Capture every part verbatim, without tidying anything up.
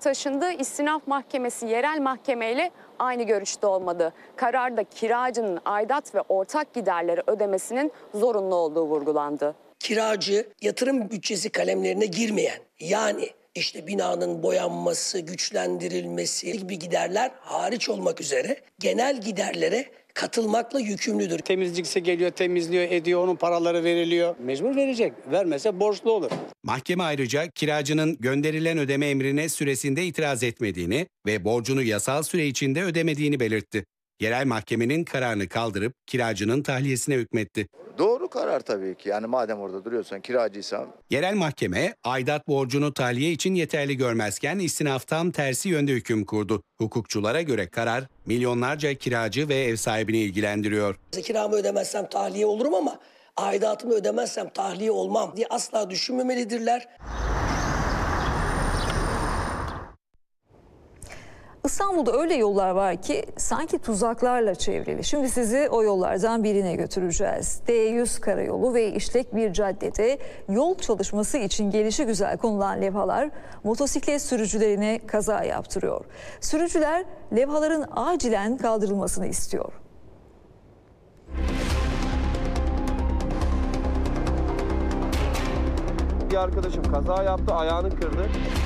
taşındı. İstinaf Mahkemesi yerel mahkemeyle aynı görüşte olmadı. Kararda kiracının aidat ve ortak giderleri ödemesinin zorunlu olduğu vurgulandı. Kiracı yatırım bütçesi kalemlerine girmeyen, yani işte binanın boyanması, güçlendirilmesi gibi giderler hariç olmak üzere genel giderlere katılmakla yükümlüdür. Temizlikse geliyor, temizliyor, ediyor, onun paraları veriliyor. Mecbur verecek. Vermese borçlu olur. Mahkeme ayrıca kiracının gönderilen ödeme emrine süresinde itiraz etmediğini ve borcunu yasal süre içinde ödemediğini belirtti. Yerel mahkemenin kararını kaldırıp kiracının tahliyesine hükmetti. Doğru karar tabii ki. Yani madem orada duruyorsan, kiracıysan. Yerel mahkeme aidat borcunu tahliye için yeterli görmezken istinaf tam tersi yönde hüküm kurdu. Hukukçulara göre karar milyonlarca kiracı ve ev sahibini ilgilendiriyor. Kiramı ödemezsem tahliye olurum ama aidatımı ödemezsem tahliye olmam diye asla düşünmemelidirler. İstanbul'da öyle yollar var ki sanki tuzaklarla çevrili. Şimdi sizi o yollardan birine götüreceğiz. D yüz karayolu ve işlek bir caddede yol çalışması için gelişigüzel konulan levhalar motosiklet sürücülerine kaza yaptırıyor. Sürücüler levhaların acilen kaldırılmasını istiyor. Bir arkadaşım kaza yaptı, ayağını kırdı.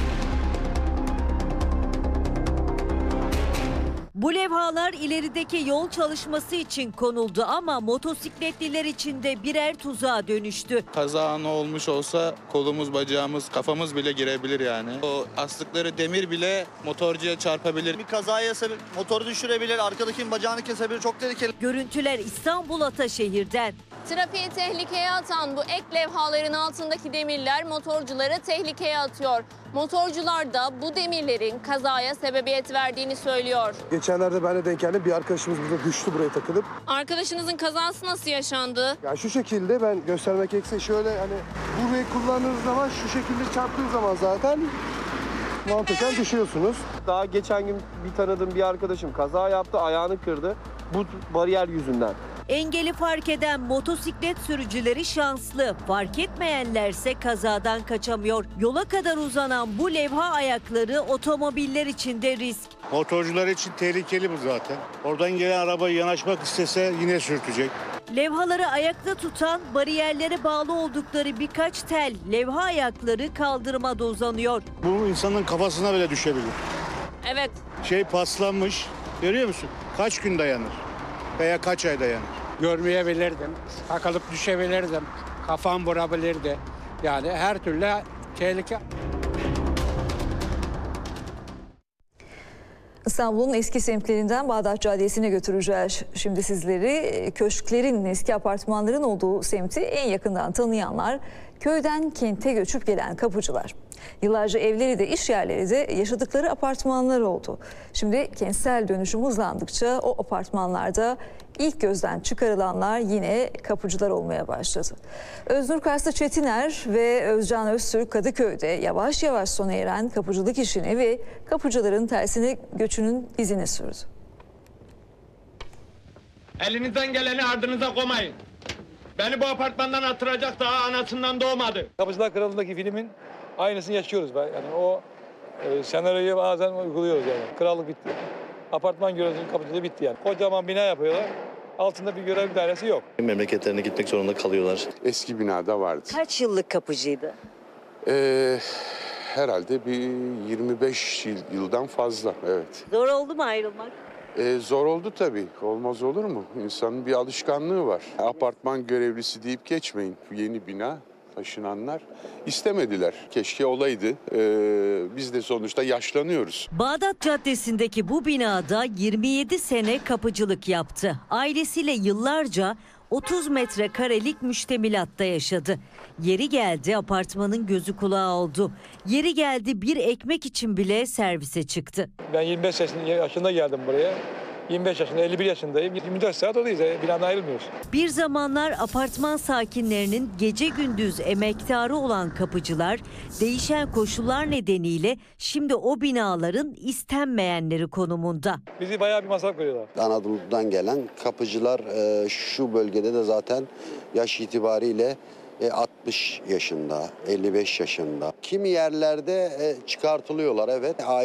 Bu levhalar ilerideki yol çalışması için konuldu ama motosikletliler için de birer tuzağa dönüştü. Kaza anı olmuş olsa kolumuz, bacağımız, kafamız bile girebilir yani. O astıkları demir bile motorcuya çarpabilir. Bir kazaya sebep motoru düşürebilir, arkadakinin bacağını kesebilir, çok tehlikeli. Görüntüler İstanbul Ataşehir'den. Trafiği tehlikeye atan bu ek levhaların altındaki demirler motorcuları tehlikeye atıyor. Motorcular da bu demirlerin kazaya sebebiyet verdiğini söylüyor. Geçenlerde ben de denk geldim. Bir arkadaşımız burada düştü buraya takılıp. Arkadaşınızın kazası nasıl yaşandı? Ya şu şekilde, ben göstermek gerekirse şöyle, hani burayı kullandığınız zaman şu şekilde çarptığı zaman zaten mantıken düşüyorsunuz. Daha geçen gün bir tanıdığım bir arkadaşım kaza yaptı, ayağını kırdı. Bu bariyer yüzünden. Engeli fark eden motosiklet sürücüleri şanslı. Fark etmeyenlerse kazadan kaçamıyor. Yola kadar uzanan bu levha ayakları otomobiller için de risk. Motorcular için tehlikeli bu zaten. Oradan gelen araba yanaşmak istese yine sürtecek. Levhaları ayakta tutan, bariyerlere bağlı oldukları birkaç tel levha ayakları kaldırıma uzanıyor. Bu insanın kafasına bile düşebilir. Evet. Şey paslanmış. Görüyor musun? Kaç gün dayanır? Veya kaç ay dayanır? Görmeyebilirdim, takılıp düşebilirdim, kafam vurabilirdi. Yani her türlü tehlike. İstanbul'un eski semtlerinden Bağdat Caddesi'ne götüreceğiz. Şimdi sizleri köşklerin, eski apartmanların olduğu semti en yakından tanıyanlar, köyden kente göçüp gelen kapıcılar. Yıllarca evleri de iş yerleri de yaşadıkları apartmanlar oldu. Şimdi kentsel dönüşüm hızlandıkça o apartmanlarda ilk gözden çıkarılanlar yine kapıcılar olmaya başladı. Öznur Karslı Çetiner ve Özcan Öztürk Kadıköy'de yavaş yavaş sona eren kapıcılık işini ve kapıcıların tersine göçünün izini sürdü. Elinizden geleni ardınıza koymayın. Beni bu apartmandan attıracak daha anasından doğmadı. Kapıcılar Kralı'ndaki filmin aynısını yaşıyoruz. Yani o e, senaryoyu bazen uyguluyoruz yani. Krallık bitti. Apartman görevlisinin kapıcılığı bitti yani. Kocaman bina yapıyorlar. Altında bir görev dairesi yok. Memleketlerine gitmek zorunda kalıyorlar. Eski binada vardı. Kaç yıllık kapıcıydı? Ee, herhalde bir yirmi beş yıldan fazla, evet. Zor oldu mu ayrılmak? Ee, zor oldu tabii. Olmaz olur mu? İnsanın bir alışkanlığı var. Apartman görevlisi deyip geçmeyin. Yeni bina, taşınanlar istemediler. Keşke olaydı. Ee, biz de sonuçta yaşlanıyoruz. Bağdat Caddesi'ndeki bu binada yirmi yedi sene kapıcılık yaptı. Ailesiyle yıllarca otuz metrekarelik müştemilatta yaşadı. Yeri geldi apartmanın gözü kulağı oldu. Yeri geldi bir ekmek için bile servise çıktı. Ben yirmi beş yaşında geldim buraya. yirmi beş yaşında, elli bir yaşındayım. yirmi dört saat oradayız. Binadan ayrılmıyoruz. Bir zamanlar apartman sakinlerinin gece gündüz emektarı olan kapıcılar değişen koşullar nedeniyle şimdi o binaların istenmeyenleri konumunda. Bizi bayağı bir masraf koyuyorlar. Anadolu'dan gelen kapıcılar şu bölgede de zaten yaş itibariyle altmış yaşında, elli beş yaşında. Kimi yerlerde çıkartılıyorlar, evet.